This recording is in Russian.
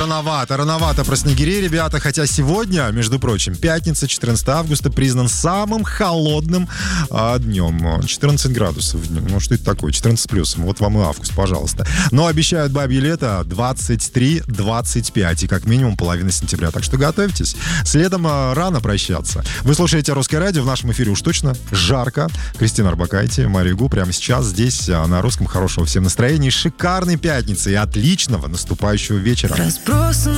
рановато про снегирей, ребята. Хотя сегодня, между прочим, пятница, 14 августа, признан самым холодным днем. 14 градусов в днем. Ну, что это такое? 14 с плюсом. Вот вам и август, пожалуйста. Но обещают бабье лето 23-25. И как минимум половина сентября. Так что готовьтесь. С летом рано прощаться. Вы слушаете «Русское радио». В нашем эфире уж точно жарко. Кристина Орбакайте, Мария Гу прямо сейчас здесь на Русском. Хорошего всем настроения, шикарной пятницы и отличного наступающего вечера.